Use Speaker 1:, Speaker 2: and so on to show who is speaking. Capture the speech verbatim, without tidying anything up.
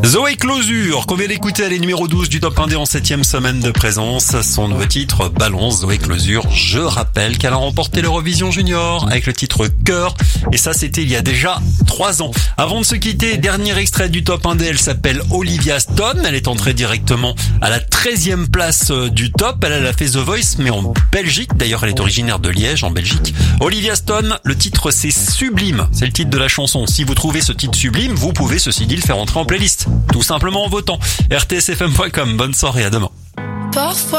Speaker 1: Zoé Closure, qu'on vient d'écouter, elle est numéro douze du top un D en septième semaine de présence. Son nouveau titre, Balance. Zoé Closure, je rappelle qu'elle a remporté l'Eurovision Junior avec le titre Cœur. Et ça, c'était il y a déjà trois ans. Avant de se quitter, dernier extrait du top un D, elle s'appelle Olivia Stone. Elle est entrée directement à la treizième place du top. Elle, elle a fait The Voice, mais en Belgique. D'ailleurs, elle est originaire de Liège, en Belgique. Olivia Stone, le titre, c'est Sublime. C'est le titre de la chanson. Si vous trouvez ce titre sublime, vous pouvez, ceci dit, le faire entrer en playlist. Tout simplement en votant. R T S F M point com. Bonne soirée, à demain.
Speaker 2: Parfois